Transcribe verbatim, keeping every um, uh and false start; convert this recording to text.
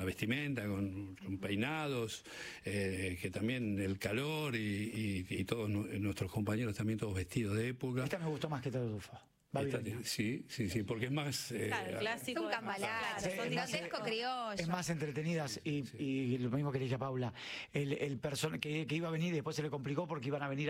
vestimenta, con, con peinados, eh, que también el calor y, y, y todos nuestros compañeros también todos vestidos de época. Esta me gustó más que Tartufo. Esta, sí, sí, sí, porque es más... Eh, claro, el clásico. Es un cambalache, Sí, son es más, gigantesco criollo. Es más entretenidas y, sí. y lo mismo que le dije a Paula, el, el person que, que iba a venir y después se le complicó porque iban a venir